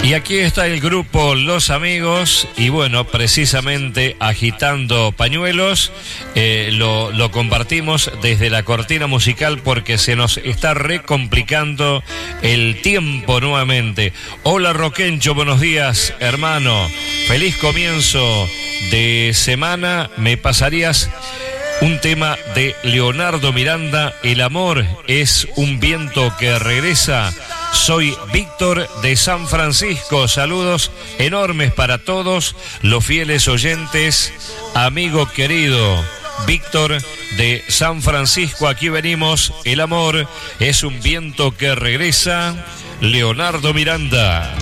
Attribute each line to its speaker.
Speaker 1: Y aquí está el grupo Los Amigos y bueno, precisamente agitando pañuelos, lo compartimos desde la cortina musical porque se nos está recomplicando el tiempo nuevamente. Hola Roquencho, buenos días hermano, feliz comienzo de semana. Me pasarías un tema de Leonardo Miranda, El amor es un viento que regresa. Soy Víctor de San Francisco, saludos enormes para todos los fieles oyentes, amigo querido Víctor de San Francisco, aquí venimos, el amor es un viento que regresa, Leonardo Miranda.